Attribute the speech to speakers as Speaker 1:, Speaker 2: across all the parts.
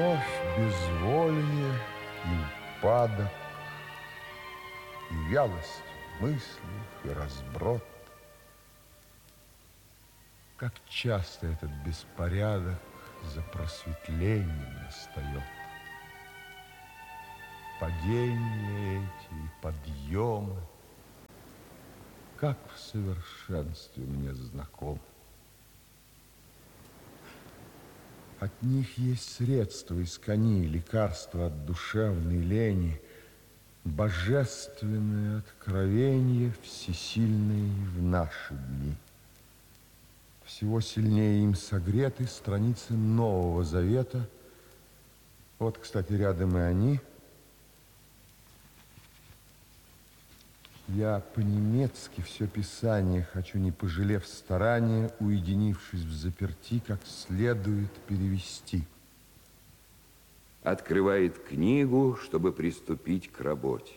Speaker 1: вновь безволие и упадок, и вялость мыслей, и разброд. Как часто этот беспорядок за просветлением настает. Падения эти и подъемы, как в совершенстве мне знакомы. От них есть средства искони, лекарства от душевной лени, божественное откровение, всесильное в наши дни. Всего сильнее им согреты страницы Нового Завета. Вот, кстати, рядом и они. Я по-немецки все Писание хочу, не пожалев старания, уединившись в заперти, как следует перевести.
Speaker 2: Открывает книгу, чтобы приступить к работе.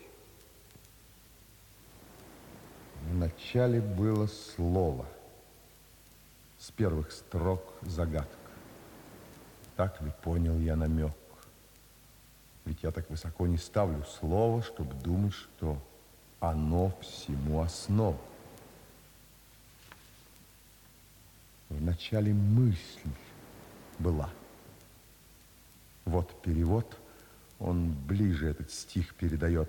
Speaker 1: Вначале было слово. С первых строк загадка. Так ли понял я намек? Ведь я так высоко не ставлю слово, чтобы думать, что оно всему основа. Вначале мысль была. Вот перевод, он ближе этот стих передает.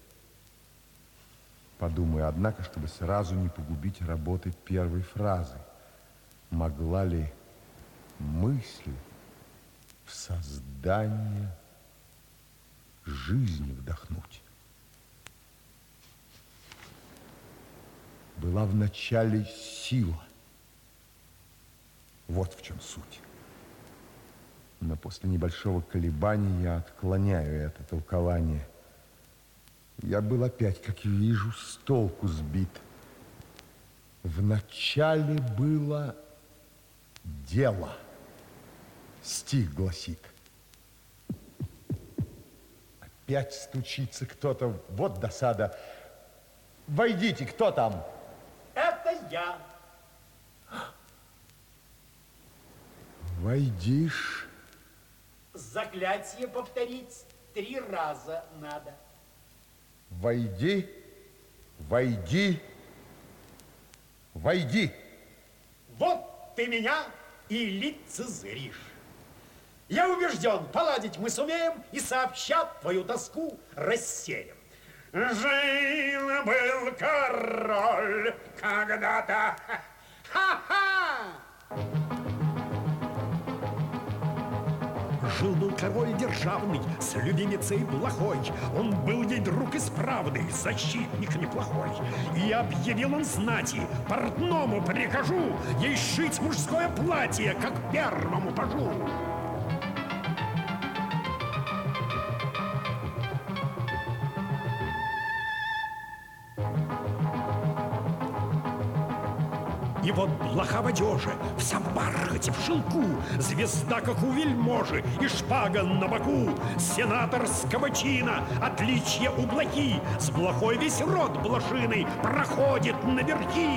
Speaker 1: Подумай, однако, чтобы сразу не погубить работы первой фразы. Могла ли мысль в создание жизни вдохнуть? Была в начале сила. Вот в чем суть. Но после небольшого колебания я отклоняю это толкование. Я был опять, как вижу, с толку сбит. В начале было дело. Стих гласит. Опять стучится кто-то. Вот досада. Войдите, кто там?
Speaker 3: Это я.
Speaker 1: Войдишь.
Speaker 3: Заклятие повторить 3 раза надо.
Speaker 1: Войди, войди, войди.
Speaker 3: Вот ты меня и лицезришь. Я убежден, поладить мы сумеем и сообща твою тоску рассеем. Жил-был король когда-то. Ха-ха!
Speaker 4: Жил-был король державный с любимицей плохой. Он был ей друг исправный, защитник неплохой. И объявил он знати: портному прикажу ей шить мужское платье, как первому пажу. И вот блоха в одежи, вся в бархате, в шелку, звезда, как у вельможи, и шпага на боку, сенаторского чина, отличие у блохи, с блохой весь род блошиный проходит на верхи.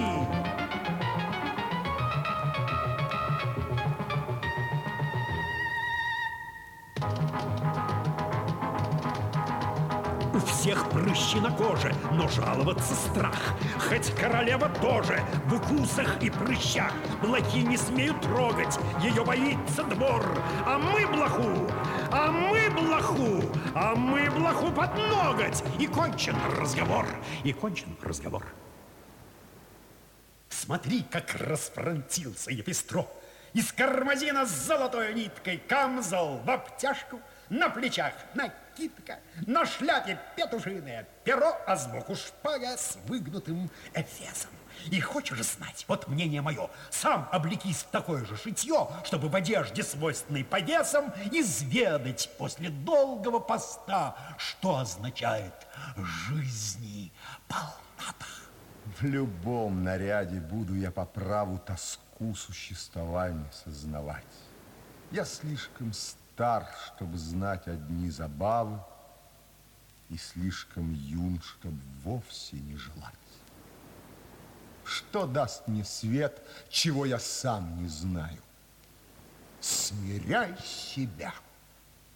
Speaker 4: У всех прыщи на коже, но жаловаться страх. Хоть королева тоже в укусах и прыщах. Блохи не смеют трогать, ее боится двор. А мы блоху, а мы блоху, а мы блоху под ноготь. И кончен разговор, и кончен разговор.
Speaker 3: Смотри, как расфронтился Епистро. Из кармазина с золотой ниткой камзол в обтяжку, на плечах накидка, на шляпе петушиное перо, а сбоку шпага с выгнутым эфесом. И хочешь знать, вот мнение мое, сам облекись в такое же шитье, чтобы в одежде, свойственной повесам, изведать после долгого поста, что означает жизни полнота.
Speaker 1: В любом наряде буду я по праву тоску существования сознавать. Я слишком стар, чтобы знать одни забавы, и слишком юн, чтобы вовсе не желать. Что даст мне свет, чего я сам не знаю? Смиряй себя.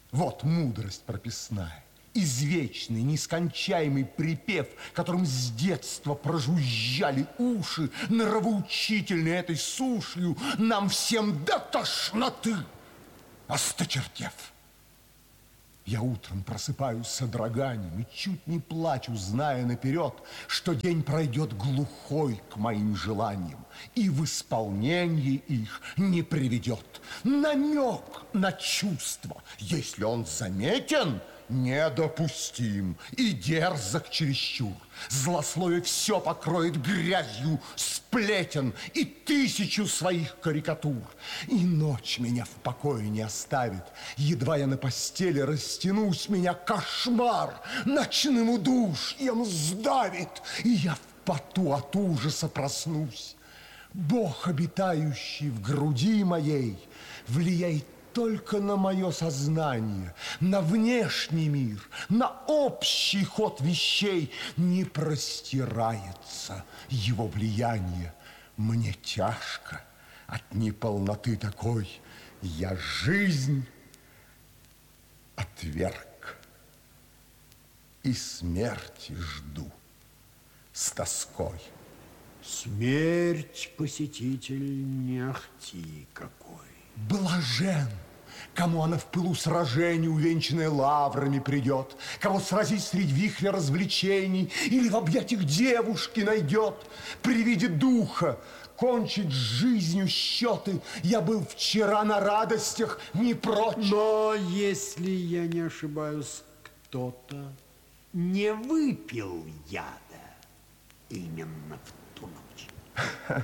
Speaker 1: Вот мудрость прописная, извечный, нескончаемый припев, которым с детства прожужжали уши, нравоучительной этой сушью, нам всем до тошноты осточертев. Я утром просыпаюсь с содроганием и чуть не плачу, зная наперед, что день пройдет глухой к моим желаниям и в исполнение их не приведет. Намек на чувство, если он заметен, недопустим и дерзок чересчур. Злословие все покроет грязью сплетен и 1000 своих карикатур. И ночь меня в покое не оставит. Едва я на постели растянусь, меня кошмар ночным удушьем сдавит, и я в поту от ужаса проснусь. Бог, обитающий в груди моей, влияет только на мое сознание, на внешний мир, на общий ход вещей. Не простирается его влияние. Мне тяжко от неполноты такой. Я жизнь отверг и смерти жду с тоской.
Speaker 4: Смерть, посетитель, не ахти какой.
Speaker 1: Блажен, кому она в пылу сражений, увенчанная лаврами, придет, кого сразить средь вихря развлечений или в объятиях девушки найдет. При виде духа кончить с жизнью счеты я был вчера на радостях не прочь.
Speaker 4: Но, если я не ошибаюсь, кто-то не выпил яда именно в ту ночь.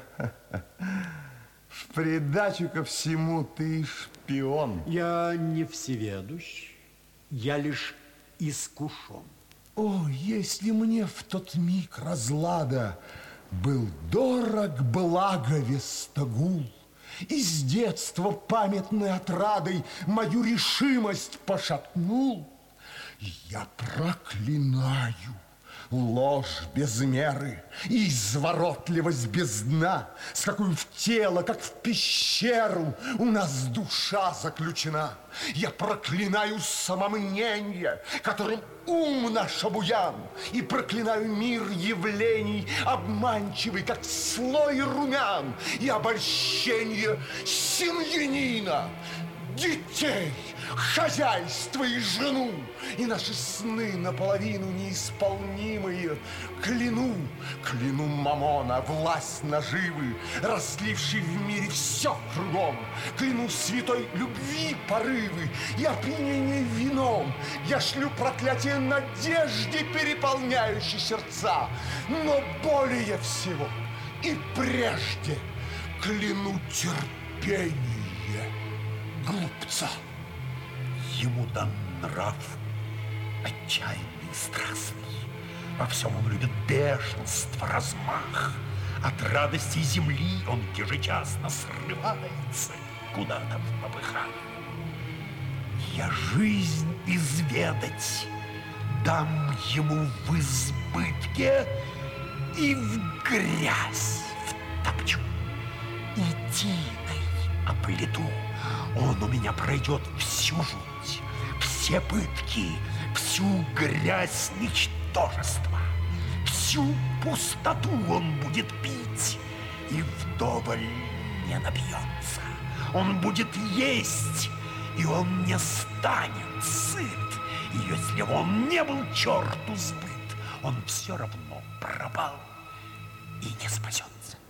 Speaker 1: В придачу ко всему ты шпион.
Speaker 4: Я не всеведущ, я лишь искушен.
Speaker 1: О, если мне в тот миг разлада был дорог благовестогул, и с детства памятной отрадой мою решимость пошатнул, я проклинаю ложь без меры и изворотливость без дна, с какой в тело, как в пещеру, у нас душа заключена. Я проклинаю самомнение, которым ум наш обуян, и проклинаю мир явлений, обманчивый, как слой румян, и обольщение семьянина, детей, хозяйство и жену, и наши сны наполовину неисполнимые. Кляну Мамона, власть наживы, разливший в мире все кругом. Кляну святой любви порывы и опьянение вином. Я шлю проклятие надежде, переполняющей сердца. Но более всего и прежде кляну терпение глупца.
Speaker 4: Ему дан нрав отчаянный и страстный. Во всем он любит бешенство, размах. От радости земли он ежечасно срывается куда-то в попыхах. Я жизнь изведать дам ему в избытке и в грязь втопчу. И тиной оплету. Он у меня пройдет всю жуть, все пытки, всю грязь ничтожества, всю пустоту он будет пить и вдоволь не напьется. Он будет есть, и он не станет сыт. И если он не был черту сбыт, он все равно пропал и не спасется.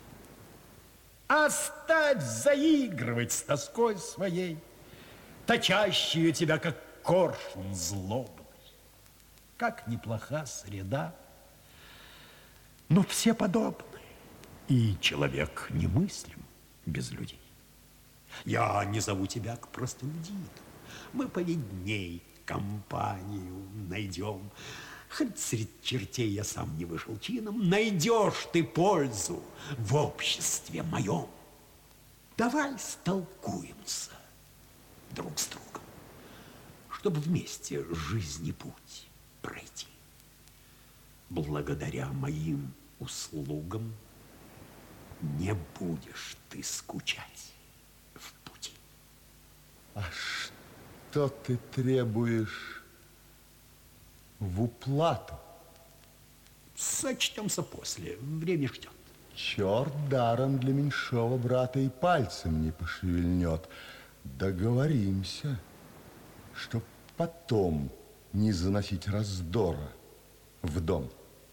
Speaker 3: Оставь заигрывать с тоской своей, точащую тебя, как коршун злобный. Как неплоха среда, но все подобны,
Speaker 4: И человек немыслим без людей. Я не зову тебя к простолюдинам. Мы поведней компанию найдем. Хоть среди чертей я сам не вышел чином, найдешь ты пользу в обществе моем. Давай столкуемся друг с другом, чтобы вместе жизни путь пройти. Благодаря моим услугам не будешь ты скучать в пути.
Speaker 1: А что ты требуешь в уплату?
Speaker 4: Сочтемся после, время ждет.
Speaker 1: Черт даром для меньшого брата и пальцем не пошевельнет. Договоримся, чтоб потом не заносить раздора в дом.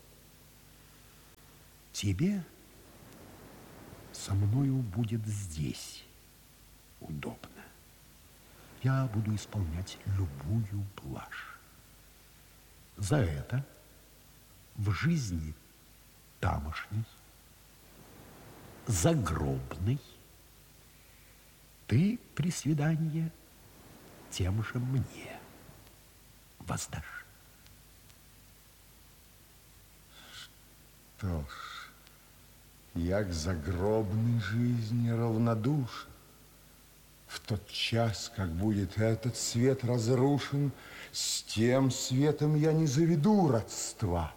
Speaker 4: Тебе со мною будет здесь удобно. Я буду исполнять любую блажь. За это в жизни тамошней, загробной, ты при свидании тем же мне воздашь.
Speaker 1: Что ж, я к загробной жизни равнодушен. В тот час, как будет этот свет разрушен, с тем светом я не заведу родства.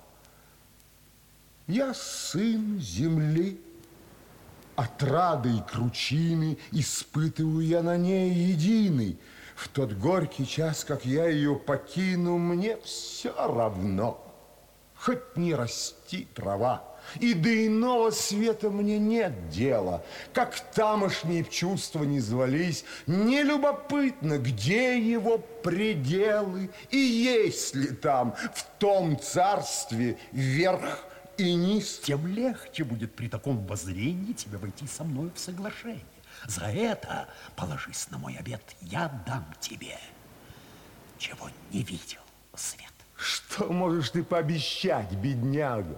Speaker 1: Я сын земли, отрады и кручины испытываю я на ней единый. В тот горький час, как я ее покину, мне все равно. Хоть не расти трава, и до иного света мне нет дела. Как тамошние чувства не звались, не любопытно, где его пределы, и есть ли там, в том царстве, верх и низ.
Speaker 4: Тем легче будет при таком воззрении тебе войти со мной в соглашение. За это положись на мой обет, я дам тебе, чего не видел свет.
Speaker 1: Что можешь ты пообещать, бедняга?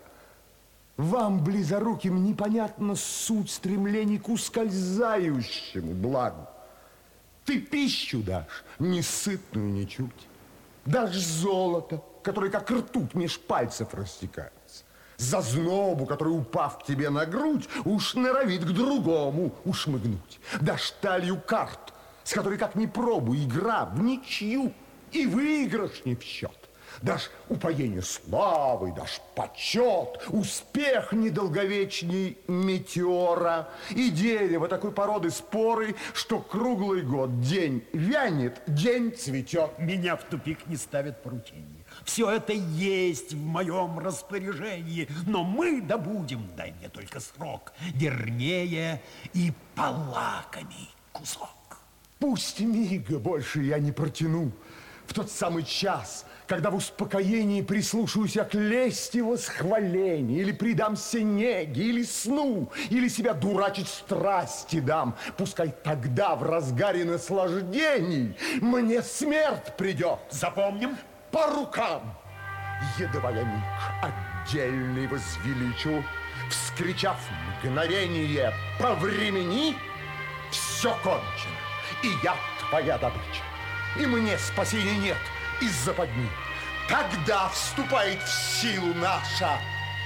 Speaker 1: Вам, близоруким, непонятна суть стремлений к ускользающему благу. Ты пищу дашь, несытную ничуть. Дашь золото, которое как ртуть меж пальцев растекается. Зазнобу, который, упав к тебе на грудь, уж норовит к другому ушмыгнуть. Дашь талию карт, с которой, как ни пробуй, игра в ничью, и выигрыш не в счет. Дашь упоение славы, дашь почет, успех недолговечней метеора и дерево такой породы споры, что круглый год день вянет, день цветет.
Speaker 4: Меня в тупик не ставят поручения. Все это есть в моем распоряжении, но мы добудем, дай мне только срок, вернее и полакомей кусок.
Speaker 1: Пусть мига больше я не протяну. В тот самый час, когда в успокоении прислушаюсь я к лести восхвалению, или предамся неге, или сну, или себя дурачить страсти дам, пускай тогда в разгаре наслаждений мне смерть придет.
Speaker 4: Запомним?
Speaker 1: По рукам. Едва я миг отдельный возвеличу, вскричав мгновение по времени, все кончено, и я твоя добыча. И мне спасения нет из западни. Тогда вступает в силу наша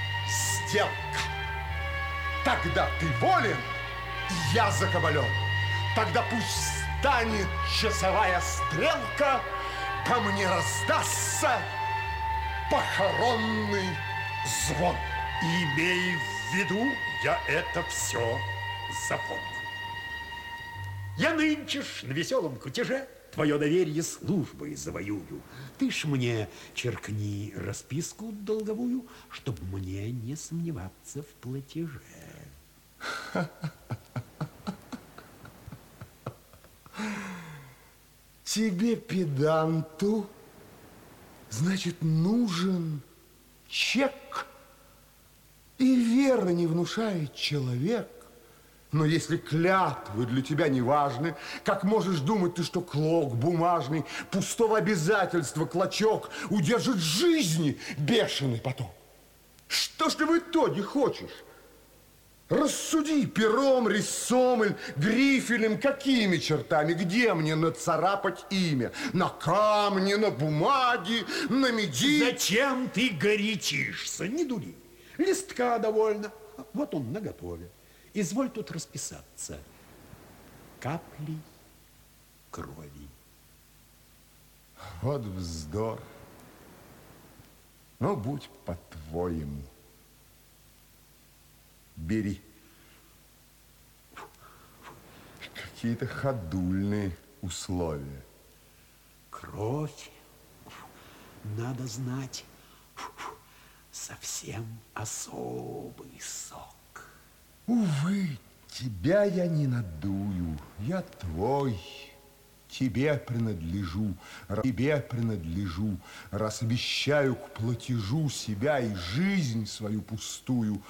Speaker 1: сделка. Тогда ты волен, и я закабален. Тогда пусть станет часовая стрелка, по мне раздастся похоронный звон.
Speaker 4: Имей в виду, я это все запомнил. Я нынче ж на веселом кутеже твое доверие службой завоюю. Ты ж мне черкни расписку долговую, чтоб мне не сомневаться в платеже.
Speaker 1: Тебе, педанту, значит, нужен чек. И вера не внушает человек. Но если клятвы для тебя не важны, как можешь думать ты, что клок бумажный, пустого обязательства клочок удержит жизни бешеный поток? Что ж ты в итоге хочешь? Рассуди пером, резцом или грифелем, какими чертами, где мне нацарапать имя? На камне, на бумаге, на меди?
Speaker 4: Зачем ты горячишься? Не дури. Листка довольно. Вот он наготове. Изволь тут расписаться каплей крови.
Speaker 1: Вот вздор. Ну, будь по-твоему. Бери. Какие-то ходульные условия.
Speaker 4: кровь, надо знать, совсем особый сок.
Speaker 1: Увы, тебя я не надую, я твой. Тебе принадлежу, раз обещаю к платежу себя и жизнь свою пустую